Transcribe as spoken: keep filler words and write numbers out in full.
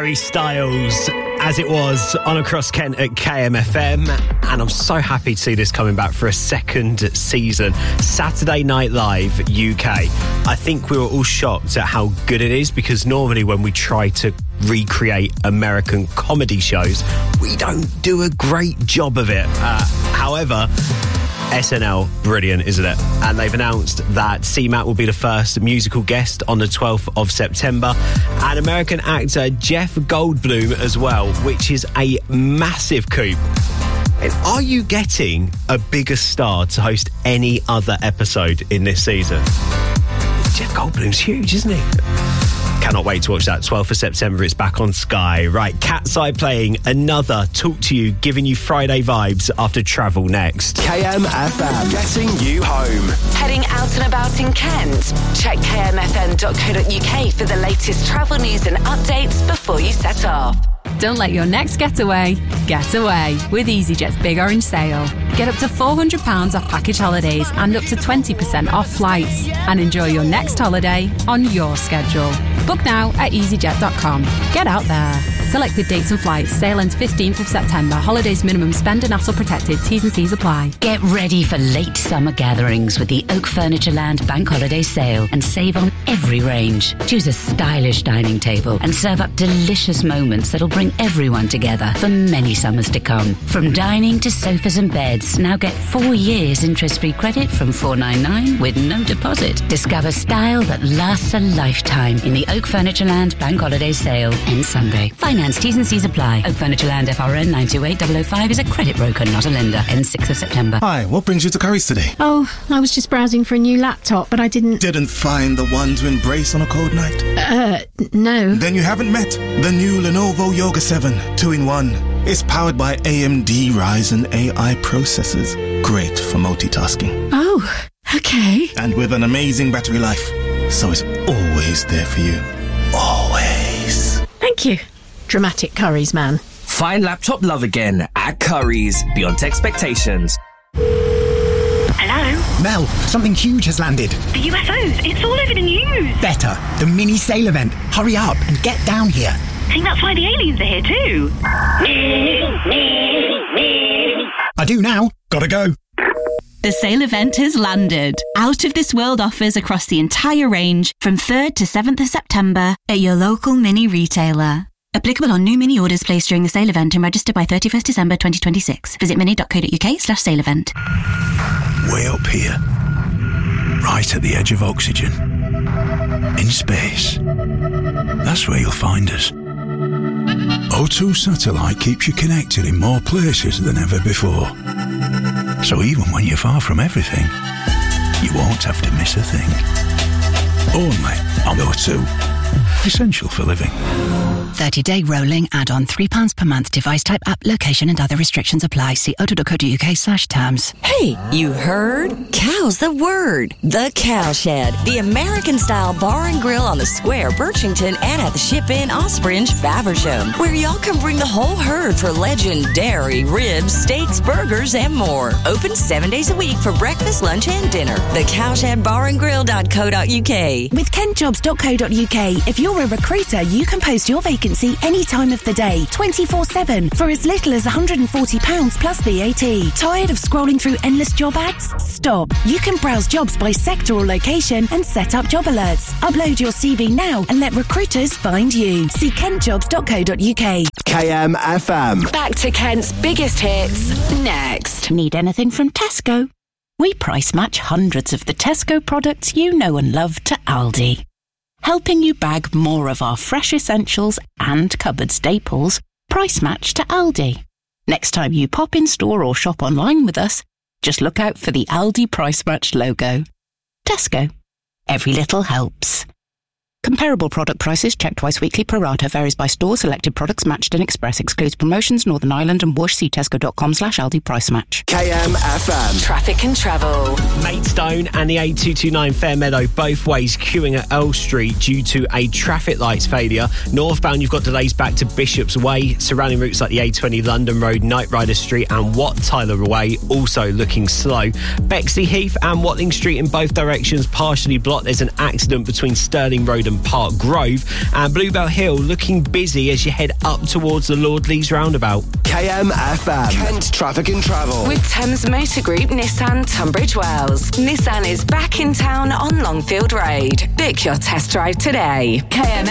Harry Styles, As It Was, on Across Kent at K M F M. And I'm so happy to see this coming back for a second season. Saturday Night Live U K. I think we were all shocked at how good it is, because normally when we try to recreate American comedy shows, we don't do a great job of it. Uh, however, S N L, brilliant, isn't it? And they've announced that C MAT will be the first musical guest on the twelfth of September, and American actor Jeff Goldblum as well, which is a massive coup. And are you getting a bigger star to host any other episode in this season? Jeff Goldblum's huge, isn't he? Cannot wait to watch that. twelfth of September, it's back on Sky. Right, Cat's Eye playing another Talk to You, giving you Friday vibes after travel next. K M F M, getting you home. Heading out and about in Kent? Check k m f m dot co dot u k for the latest travel news and updates before you set off. Don't let your next getaway get away with EasyJet's Big Orange Sale. Get up to four hundred pounds off package holidays and up to twenty percent off flights. And enjoy your next holiday on your schedule. Book now at easy jet dot com. Get out there. Selected dates and flights. Sale ends fifteenth of September. Holidays minimum spend and hassle protected. T's and C's apply. Get ready for late summer gatherings with the Oak Furnitureland Bank Holiday Sale and save on every range. Choose a stylish dining table and serve up delicious moments that'll bring everyone together for many summers to come. From dining to sofas and beds, now get four years interest-free credit from four ninety-nine with no deposit. Discover style that lasts a lifetime in the Oak Furnitureland Bank Holiday Sale. Ends Sunday. Finance T's and C's apply. Oak Furnitureland F R N nine two eight zero zero five is a credit broker, not a lender. Ends sixth of September. Hi, what brings you to Curry's today? Oh, I was just browsing for a new laptop, but I didn't... Didn't find the one to embrace on a cold night? Uh, no. Then you haven't met the new Lenovo Yoga seven two in one. It's powered by A M D Ryzen A I processors. Great for multitasking. Oh, okay. And with an amazing battery life. So it's always there for you. Always. Thank you. Dramatic Curry's man. Find laptop love again at Curry's. Beyond expectations. Hello? Mel, something huge has landed. The U F Os. It's all over the news. Better. The mini sale event. Hurry up and get down here. I think that's why the aliens are here too. I do now. Gotta go. The sale event has landed. Out of this world offers across the entire range from third to seventh of September at your local mini retailer. Applicable on new mini orders placed during the sale event and registered by thirty-first of December twenty twenty-six. Visit mini dot co dot u k slash sale event. Way up here. Right at the edge of oxygen. In space. That's where you'll find us. O two Satellite keeps you connected in more places than ever before. So even when you're far from everything, you won't have to miss a thing. Only on O two. Essential for living. thirty-day rolling add-on, three pounds per month. Device type, app, location and other restrictions apply. See o two dot co dot u k slash terms. Hey, you heard? Cow's the word. The Cowshed, the American-style bar and grill on the square, Birchington, and at the Ship-In, Ospringe, Faversham, where y'all can bring the whole herd for legendary ribs, steaks, burgers, and more. Open seven days a week for breakfast, lunch, and dinner. The Cowshed Bar and Grill dot co dot u k. With kent jobs dot co dot u k, if you're a recruiter, you can post your vacancy any time of the day, twenty-four seven, for as little as one hundred forty pounds plus V A T. Tired of scrolling through endless job ads? Stop. You can browse jobs by sector or location and set up job alerts. Upload your C V now and let recruiters find you. See kent jobs dot co dot u k. K M F M. Back to Kent's biggest hits next. Need anything from Tesco? We price match hundreds of the Tesco products you know and love to Aldi. Helping you bag more of our fresh essentials and cupboard staples, price match to Aldi. Next time you pop in store or shop online with us, just look out for the Aldi Price Match logo. Tesco. Every little helps. Comparable product prices checked twice weekly pro rata. Varies by store. Selected products matched in Express. Excludes promotions Northern Ireland and Whoosh. See tesco dot com slash Aldi Price Match. K M F M. Traffic and travel. Maidstone and the A two twenty-nine Fairmeadow both ways queuing at Earl Street due to a traffic lights failure. Northbound you've got delays back to Bishop's Way. Surrounding routes like the A twenty London Road, Knight Rider Street and Wat Tyler Way also looking slow. Bexley Heath and Watling Street in both directions partially blocked. There's an accident between Stirling Road and and Park Grove. And Bluebell Hill looking busy as you head up towards the Lord Lees roundabout. K M F M, Kent Traffic and Travel. With Thames Motor Group Nissan Tunbridge Wells. Nissan is back in town on Longfield Road. Book your test drive today. K M